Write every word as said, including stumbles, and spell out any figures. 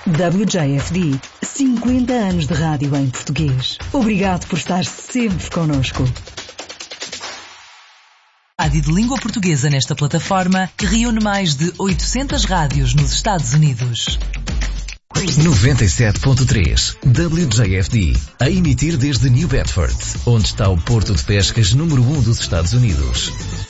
W J F D, cinquenta anos de rádio em português. Obrigado por estar sempre connosco. Rádio de língua portuguesa nesta plataforma que reúne mais de oitocentas rádios nos Estados Unidos. noventa e sete ponto três W J F D, a emitir desde New Bedford, onde está o porto de pescas número um dos Estados Unidos.